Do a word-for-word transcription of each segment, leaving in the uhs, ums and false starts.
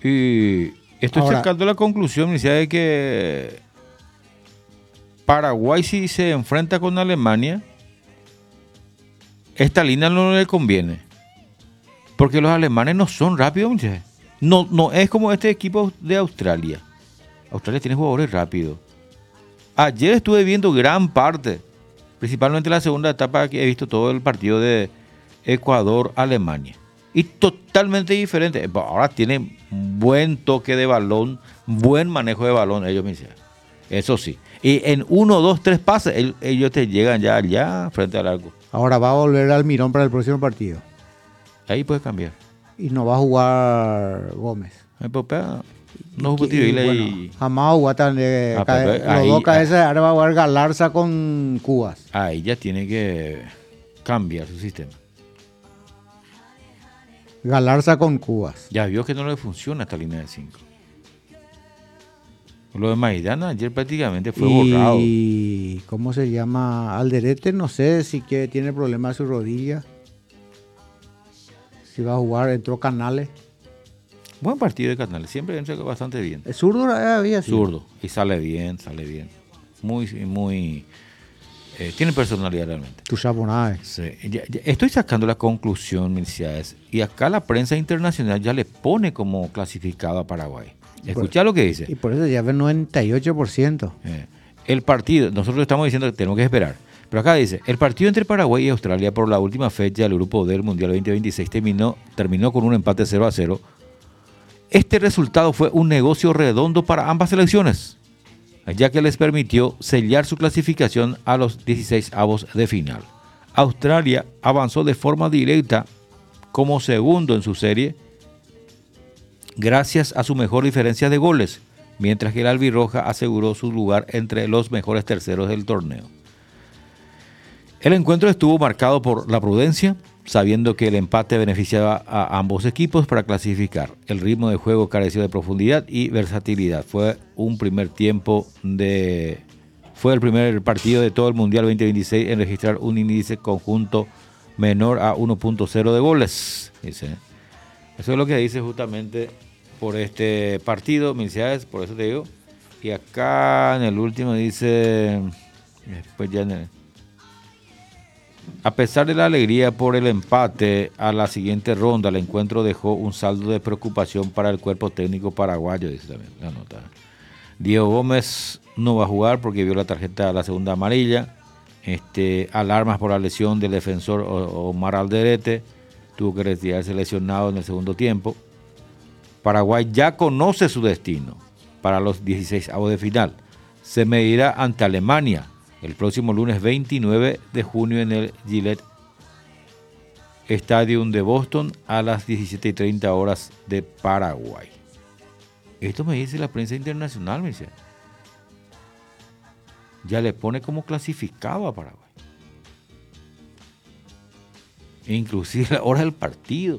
Y estoy Ahora, sacando la conclusión inicial de que Paraguay, si se enfrenta con Alemania, esta línea no le conviene. Porque los alemanes no son rápidos, muchachos. No, no es como este equipo de Australia. Australia tiene jugadores rápidos. Ayer estuve viendo gran parte, principalmente la segunda etapa, que he visto todo el partido de Ecuador-Alemania. Y totalmente diferente. Ahora tienen buen toque de balón, buen manejo de balón, ellos me dicen. Eso sí. Y en uno, dos, tres pases, ellos, ellos te llegan ya allá frente al arco. ahora va a volver Almirón para el próximo partido. Ahí puede cambiar. Y no va a jugar Gómez. Ay, papá, no Y que- jugó y Tibila bueno, y jamás jugó tan eh, Ah, cae- pero los ahí- dos cabezas. Ahora va a jugar Galarza con Cubas. ahí ya tiene que cambiar su sistema. Galarza con Cubas. Ya vio que no le funciona esta línea de cinco. Lo de Maidana ayer prácticamente fue borrado. Y ¿cómo se llama? Alderete, no sé si que tiene problemas de su rodilla. Si va a jugar, entró Canales. Buen partido de Canales, siempre entra bastante bien. ¿Es zurdo había sido? Zurdo, y sale bien, sale bien. Muy, muy... eh, tiene personalidad realmente. Tu chabonaje. Sí, ya- ya estoy sacando la conclusión, mis ciudades, y acá la prensa internacional ya le pone como clasificado a Paraguay. Escucha lo que dice. Y por eso ya ve noventa y ocho por ciento. Eh, el partido, nosotros estamos diciendo que tenemos que esperar, pero acá dice, el partido entre Paraguay y Australia por la última fecha del Grupo D del Mundial veinte veintiséis terminó, terminó con un empate cero a cero. Este resultado fue un negocio redondo para ambas selecciones, ya que les permitió sellar su clasificación a los dieciséis avos de final. Australia avanzó de forma directa como segundo en su serie gracias a su mejor diferencia de goles, mientras que el albirroja aseguró su lugar entre los mejores terceros del torneo. El encuentro estuvo marcado por la prudencia, sabiendo que el empate beneficiaba a ambos equipos para clasificar. El ritmo de juego careció de profundidad y versatilidad. Fue un primer tiempo de... Fue el primer partido de todo el Mundial veinte veintiséis en registrar un índice conjunto menor a uno punto cero de goles. Dice. Eso es lo que dice justamente por este partido, Milciades, por eso te digo. Y acá en el último dice... Después ya en el, a pesar de la alegría por el empate a la siguiente ronda, el encuentro dejó un saldo de preocupación para el cuerpo técnico paraguayo, dice también la nota. Diego Gómez no va a jugar porque vio la tarjeta de la segunda amarilla. Este, alarmas por la lesión del defensor Omar Alderete, tuvo que retirarse lesionado en el segundo tiempo. Paraguay ya conoce su destino para los dieciséis avos de final. Se medirá ante Alemania el próximo lunes veintinueve de junio en el Gillette Stadium de Boston a las diecisiete y treinta horas de Paraguay. Esto me dice la prensa internacional, me dice. Ya le pone como clasificado a Paraguay. E inclusive la hora del partido.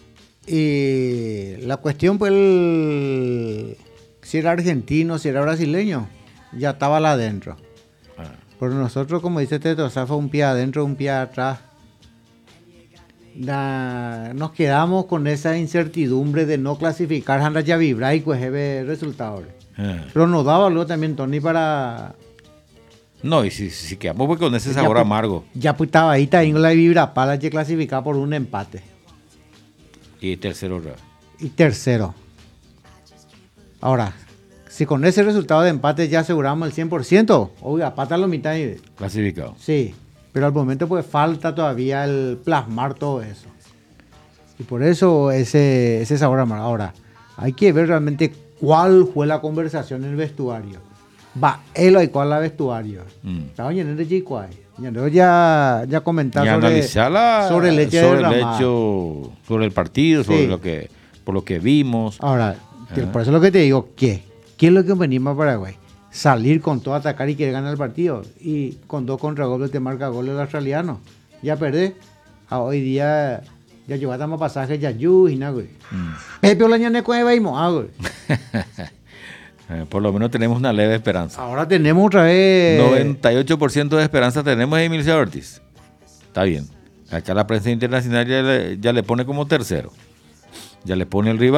Y la cuestión, pues, el, si era argentino, si era brasileño, ya estaba la adentro. Ah. Pero nosotros, como dice Teto, o sea, fue un pie adentro, un pie atrás. La, nos quedamos con esa incertidumbre de no clasificar, anda ya vibrar y pues el resultado. Ah. Pero nos daba luego también, Tony, para... No, y si, si quedamos pues con ese sabor ya, amargo. Ya pues estaba ahí, también la vibra para que clasificar por un empate. Y tercero. Y tercero. Ahora, si con ese resultado de empate ya aseguramos el cien por ciento, oiga, pata la mitad. Y... Clasificado. Sí, pero al momento pues falta todavía el plasmar todo eso. Y por eso ese, ese sabor amargo. Ahora, hay que ver realmente cuál fue la conversación en el vestuario. Va, él o cuál la vestuario. Mm. Estaba llenando de Jicuay. Ya, ya comentar Y sobre, analizarla sobre el hecho sobre el derramado. hecho, sobre el partido, sobre Sí. lo que, por lo que vimos. Ahora, que Ajá. por eso es lo que te digo, ¿qué? ¿Qué es lo que venimos a Paraguay? Salir con todo, atacar y querer ganar el partido. Y con dos contragolpes te marca gol el australiano. Ya perdés. A hoy día ya llevamos pasajes ya yu y nada, güey. Mm. Pepe Olañane cueva y moa, güey. Eh, por lo menos tenemos una leve esperanza. Ahora tenemos otra vez. noventa y ocho por ciento de esperanza tenemos en Emilio Ortiz. Está bien. Acá la prensa internacional ya le, ya le pone como tercero. Ya le pone el rival.